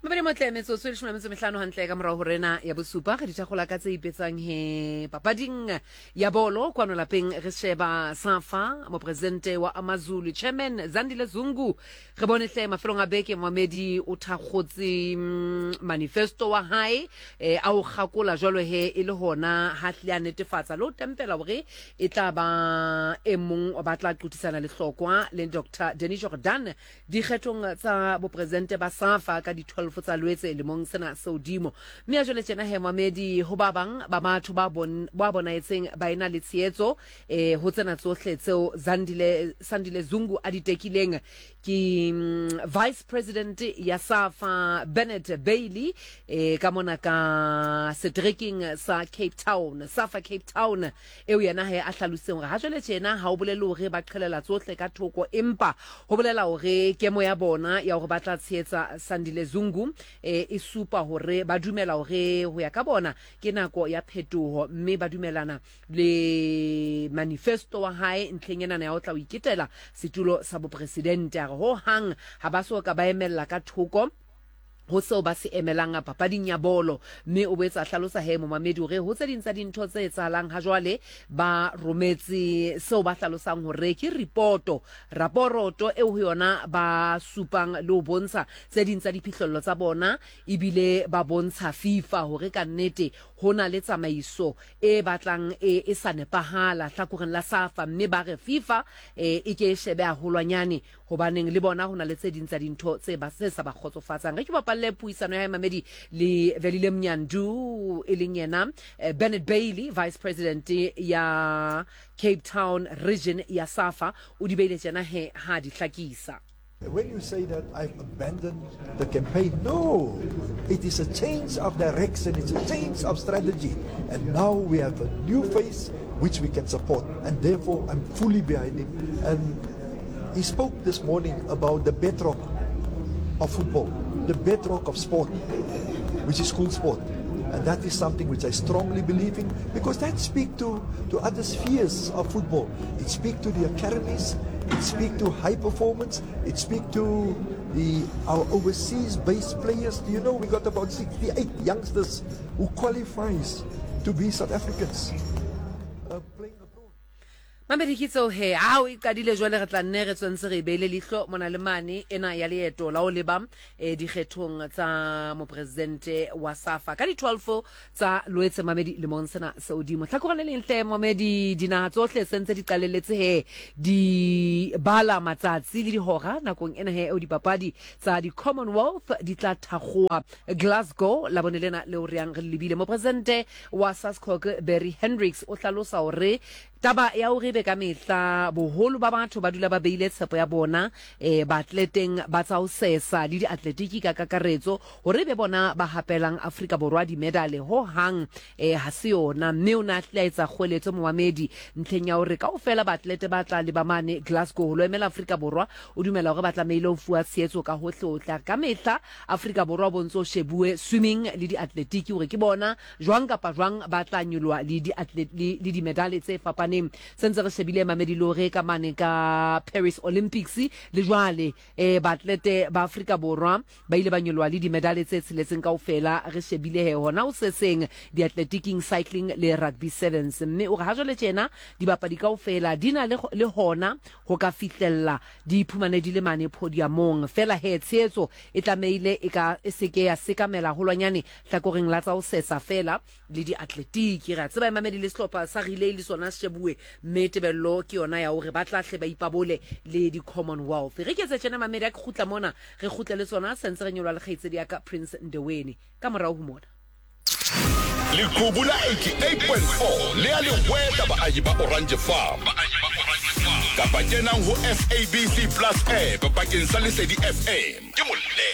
Mabele motle metsotso le 15 hantle ka morao ho rena ya bosupa re dithagola ka tse ipetsang he papading ya bolo kwano lapeng re sheba Safa mopresidente wa Amazulu chairman Zandile Zungu re bone hle mafelong a beke Mohamedi o thakgotse manifesto wa hae a o gakola jwalo he e le hona ha hle a netefatsa lo tempela hore e tla ba e mong o batla qotisana le hlokwa le Dr Denis Jordan di kgetong tsa mopresidente ba Safa ka di 12 tsa lwetse le mong sena Saudimo mme a jole tjena he Mohamedi ho ba bang ba batho ba bona etseng ba ina le tsietso ho tsena tsohle tseo Sandile Zungu a ditekileng ki vice president ya Safa Bennett Bailey ka mona ka setreking sa Cape Town Safa Cape Town eo yana he a hlaloseng ha jole tjena ha o bolele hore ba qhelela tsohle ka thoko empa ho bolela hore kemo ya bona ya hore ba tla tshetsa Sandile Zungu e supa hore ba dumela hore ho ya ka bona ke nako ya phetoho mme ba dumelana le manifesto wa hae ntlheng ena ya o tla o iketela setulo sa bopresidente ho hang ha ba so ka ba emella ka thoko ho seo ba se emelang papading ya bolo mme o boetsa hlalosa he Mohamedi hore ho tse ding tsa dintho tse etsahalang ha jwale ba rometse seo ba hlalosang hore ke raporoto e ho yona ba supang le ho bontsha tse ding tsa diphihlello tsa bona ebile ba bontsha FIFA hore ka nnete hona le tsamaiso e batlang e sa nepahala hlakoreng la Safa mme ba re FIFA e ke shebe a holwanyane hobaneng le bona hona le tse ding tsa dintho tse ba se sa ba khotsofatsang re ke le puisano ya Mohamedi le Velile Mnyandu elingena Bennett Bailey vice president ya Cape Town region ya Safa o di beile tsena he ha di hlakisa. When you say that I've abandoned the campaign, no, it is a change of direction, it's a change of strategy, and now we have a new face which we can support, and therefore I'm fully behind him. And he spoke this morning about the bedrock of football, the bedrock of sport, which is school sport. And that is something which I strongly believe in, because that speaks to other spheres of football. It speaks to the academies, it speaks to high performance, it speaks to our overseas based players. You know, we got about 68 youngsters who qualifies to be South Africans playing abroad. Mamedi kitso he a o ikadile jwale re tla nne re tswentse re beile lihlo mona le mane ena ya leeto la o leba dikgethong tsa mopresidente wa Safa ka di 12 tsa lwetse Mamedi le monsena Saudimo tlhakorane le ntle Mamedi dina tsohle sentse di qalelletse he di bala matsatsi le di hora nakong ena he o dipapadi tsa di Commonwealth di tla thakgoa Glasgow la bonelena le o riang re lebile mopresidente wa SASCOC Barry Hendricks o hlalosa hore taba ya o rebe ka mehla boholo ba batho ba dula ba beile tshepo ya bona ba atleteng ba tsa o sesa le di atletiki ka kakaretso hore be bona ba hapelang Afrika Borwa di medale ho hang ha se yona mme o na tlaetsa kgoeletso Mohamedi ntlheng ya hore kaofela ba atlete ba tla le ba mane Glasgow lo emela Afrika Borwa o dumela hore ba tla meile ho fuwa tshehetso ka hohle hohle ka mehla Afrika Borwa bontso shebue swimming le di atletiki hore ke bona jwang kapa jwang ba tla nyolwa le di atlet le di medale tse sentse re shebile Mamedi lore ka mane ka Paris Olympics le jwale ba atlete ba Afrika Borwa ba ile ba nyolwa le di medale tse tseletseng kaofela re shebile he hona o seseng di athletiking cycling le rugby sevens mme o ha jole tjena di bapadi kaofela dina le hona ho ka fihlella di phumane di le mane podiumong fela he tshetso e tlameile e ka seke ya sekamela holwanyane hlakoreng la tsa o sesa fela le di atletiki ra tseba Mamedi le slopha sa relay le sona shebue metebello ke yona ya hore ba tla hle ba ipabole le di Commonwealth re ke tse tsena Mamedi a khutla mona re khutle le tsona sentse re nyolwa le khaitsedi ya ka Prince Ndeweni ka morao ho mona le khubula 88.4 le a le hweta baaji ba Orange Farm kapa kenang ho SABC Plus app bakeng sa Lesedi FM ke molle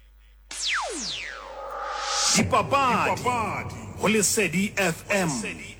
Dipapadi ho Lesedi FM